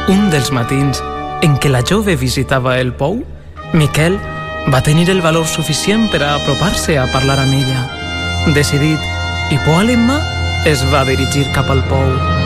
Un dels matins en què la jove visitava el pou, Miquel va tenir el valor suficient per a apropar-se a parlar amb ella. Decidit i por a l'Emma, es va dirigir cap al pou.